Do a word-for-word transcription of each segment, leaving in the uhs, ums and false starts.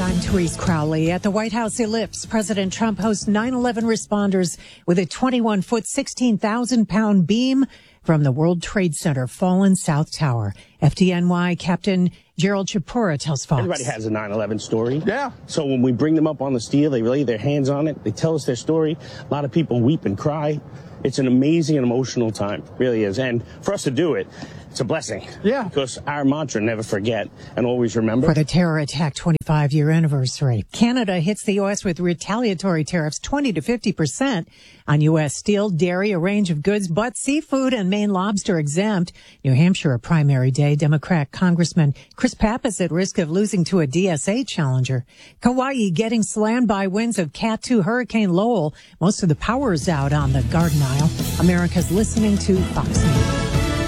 I'm Therese Crowley. At the White House Ellipse, President Trump hosts nine eleven responders with a twenty-one foot, sixteen thousand pound beam from the World Trade Center fallen South Tower. F D N Y Captain Gerald Chipura tells Fox. Everybody has a nine eleven story. Yeah. So when we bring them up on the steel, they lay their hands on it. They tell us their story. A lot of people weep and cry. It's an amazing and emotional time. It really is. And for us to do it, it's a blessing. Yeah. Because our mantra, never forget and always remember. For the terror attack twenty-five year anniversary, Canada hits the U S with retaliatory tariffs twenty to fifty percent on U S steel, dairy, a range of goods, but seafood and Maine lobster exempt. New Hampshire, a primary day. Democrat Congressman Chris Pappas at risk of losing to a D S A challenger. Kauai getting slammed by winds of Cat two Hurricane Lowell. Most of the power is out on the Garden Isle. America's listening to Fox News.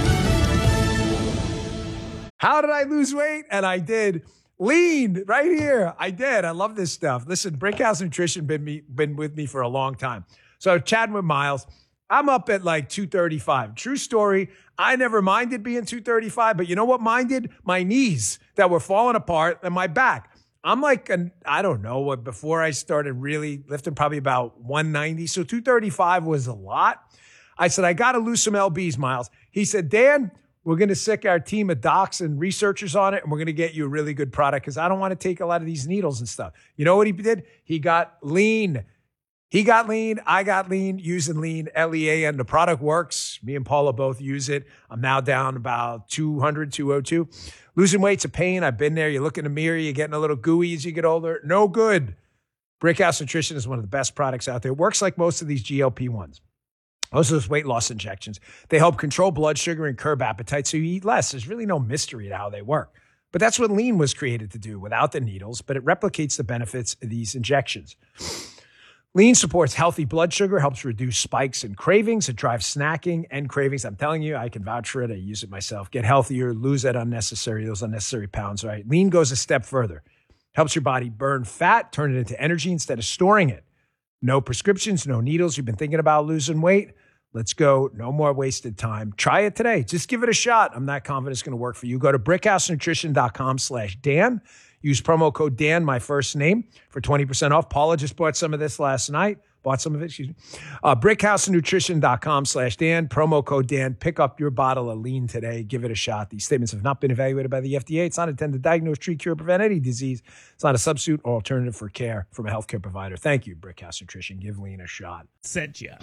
How did I lose weight? And I did. Lean right here. I did. I love this stuff. Listen, Brickhouse Nutrition been me been with me for a long time. So chatting with Miles, I'm up at like two thirty-five. True story. I never minded being two thirty-five, but you know what minded? My knees that were falling apart and my back. I'm like, an, I don't know what, before I started really lifting, probably about one ninety. So two thirty-five was a lot. I said, I got to lose some L Bs, Miles. He said, Dan, we're going to sick our team of docs and researchers on it, and we're going to get you a really good product because I don't want to take a lot of these needles and stuff. You know what he did? He got lean. He got lean. I got lean using lean, L E A N. The product works. Me and Paula both use it. I'm now down about two hundred, two oh two. Losing weight's a pain. I've been there. You look in the mirror, you're getting a little gooey as you get older. No good. Brickhouse Nutrition is one of the best products out there. It works like most of these G L P ones. Most of those weight loss injections. They help control blood sugar and curb appetite so you eat less. There's really no mystery to how they work. But that's what lean was created to do without the needles, but it replicates the benefits of these injections. Lean supports healthy blood sugar, helps reduce spikes and cravings. It drives snacking and cravings. I'm telling you, I can vouch for it. I use it myself. Get healthier, lose that unnecessary, those unnecessary pounds, right? Lean goes a step further. Helps your body burn fat, turn it into energy instead of storing it. No prescriptions, no needles. You've been thinking about losing weight? Let's go. No more wasted time. Try it today. Just give it a shot. I'm not confident it's going to work for you. Go to brickhousenutrition.com slash Dan. Use promo code Dan, my first name, for twenty percent off. Paula just bought some of this last night. Bought some of it, excuse me. Uh, brickhousenutrition.com slash Dan. Promo code Dan. Pick up your bottle of lean today. Give it a shot. These statements have not been evaluated by the F D A. It's not intended to diagnose, treat, cure, or prevent any disease. It's not a substitute or alternative for care from a healthcare provider. Thank you, Brickhouse Nutrition. Give lean a shot. Sent you.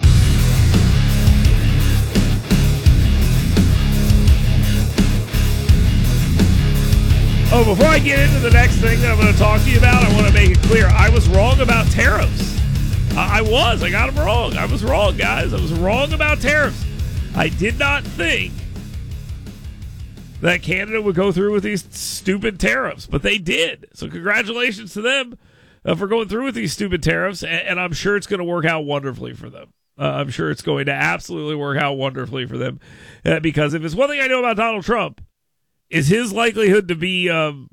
Oh, before I get into the next thing that I'm going to talk to you about, I want to make it clear. I was wrong about tariffs. I, I was. I got them wrong. I was wrong, guys. I was wrong about tariffs. I did not think that Canada would go through with these stupid tariffs, but they did. So congratulations to them uh, for going through with these stupid tariffs, and, and I'm sure it's going to work out wonderfully for them. Uh, I'm sure it's going to absolutely work out wonderfully for them uh, because if it's one thing I know about Donald Trump, is his likelihood to be, um,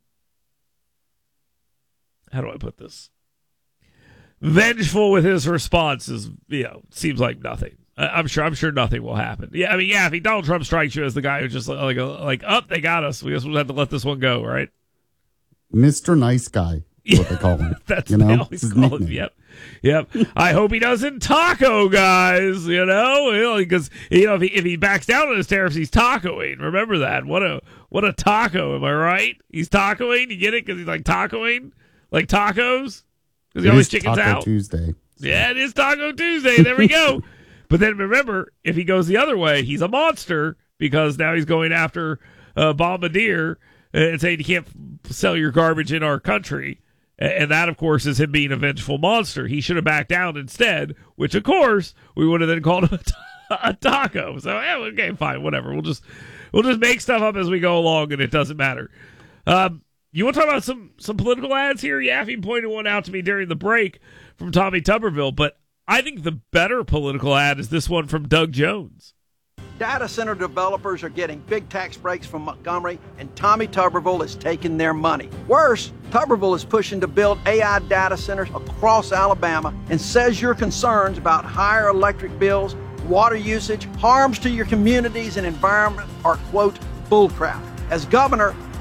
how do I put this? Vengeful with his responses, you know, seems like nothing. I'm sure. I'm sure nothing will happen. Yeah, I mean, yeah. If he, Donald Trump strikes you as the guy who's just like, like, up, oh, they got us. We guess we'll have to let this one go, right? Mister Nice Guy, is what they call him. That's you what know? they always call him. Yep. Yep. I hope he doesn't taco, guys, you know, because, you know, if he, if he backs down on his tariffs, he's tacoing. Remember that. What a, what a taco. Am I right? He's tacoing. You get it? Because he's like tacoing, like tacos. Because he always chickens Taco out. Tuesday. Yeah, it is Taco Tuesday. There we go. But then remember, if he goes the other way, he's a monster because now he's going after uh, Bombardier and saying you can't sell your garbage in our country. And that, of course, is him being a vengeful monster. He should have backed down instead, which, of course, we would have then called him a, t- a taco. So, yeah, okay, fine, whatever. We'll just we'll just make stuff up as we go along, and it doesn't matter. Um, you want to talk about some some political ads here? Yaffe pointed one out to me during the break from Tommy Tuberville, but I think the better political ad is this one from Doug Jones. Data center developers are getting big tax breaks from Montgomery, and Tommy Tuberville is taking their money. Worse, Tuberville is pushing to build A I data centers across Alabama and says your concerns about higher electric bills, water usage, harms to your communities and environment are, quote, bullcrap. As governor,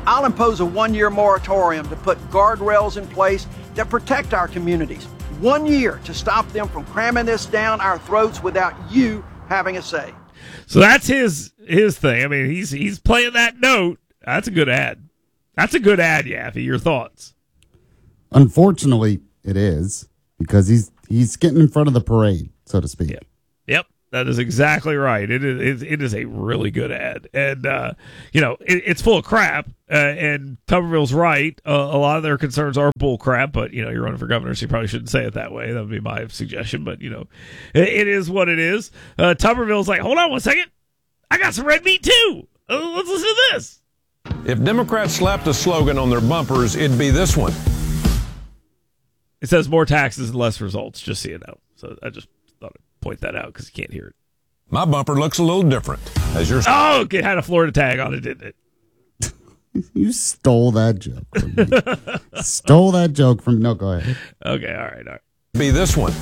I'll impose a one-year moratorium to put guardrails in place that protect our communities. One year to stop them from cramming this down our throats without you having a say. So that's his his thing. I mean, he's he's playing that note. That's a good ad. That's a good ad, Yaffe. Your thoughts? Unfortunately, it is because he's he's getting in front of the parade, so to speak. Yep. Yep. That is exactly right. It is it is a really good ad, and uh, you know it, it's full of crap. Uh, and Tuberville's right. Uh, a lot of their concerns are bull crap, but you know you're running for governor, so you probably shouldn't say it that way. That would be my suggestion. But you know, it, it is what it is. Uh, Tuberville's like, hold on one second, I got some red meat too. Uh, let's listen to this. If Democrats slapped a slogan on their bumpers, it'd be this one. It says more taxes and less results. Just see it out. So I just thought I'd point that out because you can't hear it. My bumper looks a little different. As yours. Oh, it had a Florida tag on it, didn't it? You stole that joke from me. Stole that joke from no, go ahead. Okay, all right, all right. Be this one.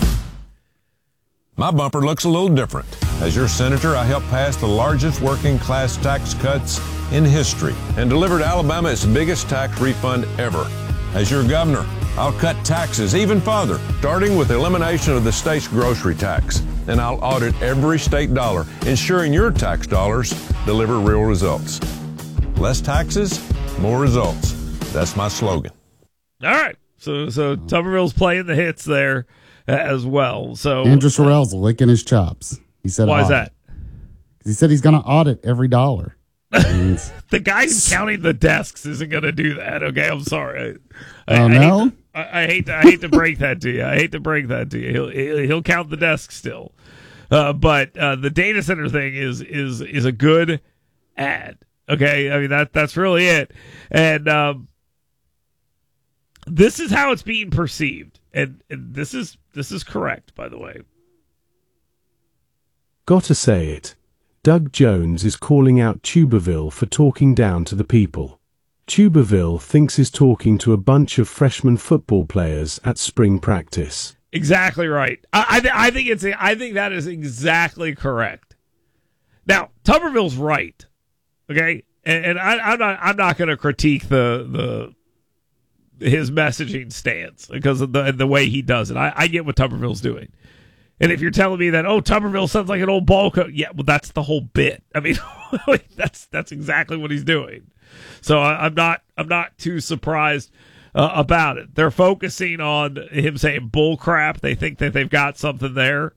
My bumper looks a little different. As your senator, I helped pass the largest working class tax cuts in history and delivered Alabama its biggest tax refund ever. As your governor, I'll cut taxes even further, starting with elimination of the state's grocery tax. And I'll audit every state dollar, ensuring your tax dollars deliver real results. Less taxes, more results. That's my slogan. All right. So so Tuberville's playing the hits there as well. So Andrew Sorrell's licking his chops. He said, why is audit. that? He said he's going to audit every dollar. The guy who's counting the desks isn't going to do that. Okay, I'm sorry. I, Oh, I, no? I, hate to, I, I hate to, I hate to break that to you. I hate to break that to you. He'll he'll, he'll count the desks still, uh, but uh, the data center thing is is is a good ad. Okay, I mean that that's really it, and um, this is how it's being perceived, and, and this is this is correct, by the way. Gotta say it. Doug Jones is calling out Tuberville for talking down to the people. Tuberville thinks he's talking to a bunch of freshman football players at spring practice. Exactly right. I I, th- I think it's a, I think that is exactly correct. Now Tuberville's right. Okay, and, and I, I'm not I'm not going to critique the the his messaging stance because of the the way he does it. I, I get what Tuberville's doing. And if you're telling me that, oh, Tuberville sounds like an old ball coach, yeah, well, that's the whole bit. I mean, that's that's exactly what he's doing. So I, I'm not I'm not too surprised uh, about it. They're focusing on him saying bull crap. They think that they've got something there.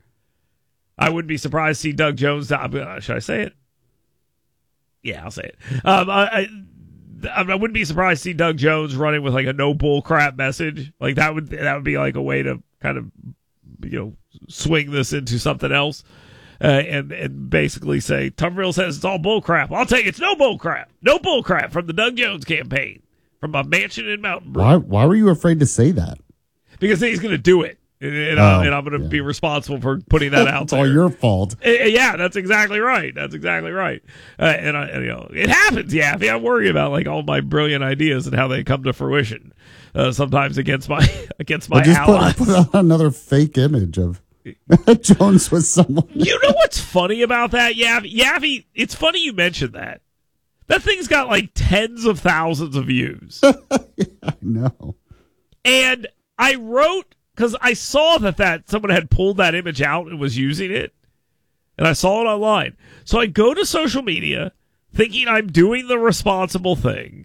I wouldn't be surprised to see Doug Jones. Uh, should I say it? Yeah, I'll say it. Um, I, I, I wouldn't be surprised to see Doug Jones running with like a no bull crap message. Like that would that would be like a way to kind of, you know, swing this into something else, uh, and and basically say Tuberville says it's all bull crap. I'll tell you, it's no bull crap, no bull crap from the Doug Jones campaign from my mansion in Mountain Brook. Why? Why were you afraid to say that? Because he's going to do it, and, and, Oh, uh, and I'm going to yeah. be responsible for putting that out. It's there. all your fault. Uh, Yeah, that's exactly right. That's exactly right. Uh, and, I, and, you know, it happens. Yeah, I mean, I worry about like all my brilliant ideas and how they come to fruition. Uh, sometimes against my against my Or just allies. put, put out another fake image of Jones with someone. You know what's funny about that, Yaffe? Yaffe, it's funny you mentioned that. That thing's got like tens of thousands of views. Yeah, I know. And I wrote, because I saw that, that someone had pulled that image out and was using it. And I saw it online. So I go to social media thinking I'm doing the responsible thing.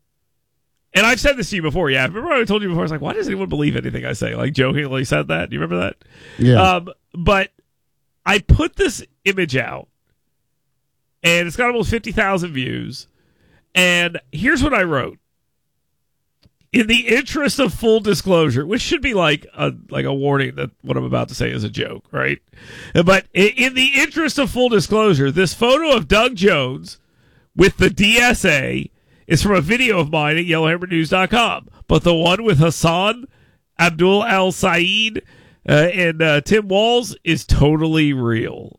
And I've said this to you before, yeah. Remember I told you before, I was like, why does anyone believe anything I say? Like, jokingly said that. Do you remember that? Yeah. Um, but I put this image out, and it's got almost fifty thousand views. And here's what I wrote. In the interest of full disclosure, which should be like a like a warning that what I'm about to say is a joke, right? But in the interest of full disclosure, this photo of Doug Jones with the D S A is from a video of mine at yellow hammer news dot com. But the one with Hassan Abdul Al Saeed uh, and uh, Tim Walz is totally real.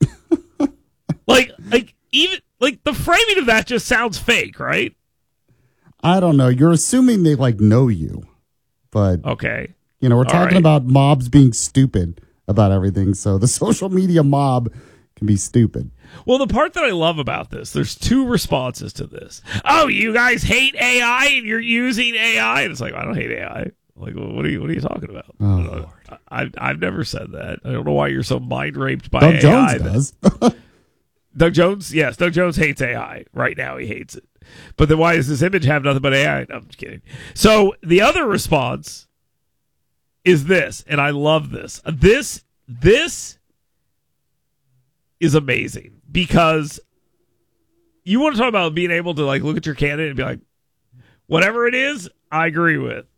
like, like even like the framing of that just sounds fake, right? I don't know. You're assuming they like know you, but Okay. you know we're All talking right. about mobs being stupid about everything. So the social media mob can be stupid. Well, the part that I love about this, there's two responses to this. Oh, you guys hate A I and you're using A I? And it's like, I don't hate A I. Like, what are you what are you talking about? Oh, I, I, I've never said that. I don't know why you're so mind raped by Doug A I. Jones that, does. Doug Jones, yes, Doug Jones hates A I. Right now, he hates it. But then why does this image have nothing but A I? No, I'm just kidding. So the other response is this, and I love this. This, this is amazing because you want to talk about being able to like look at your candidate and be like, whatever it is, I agree with.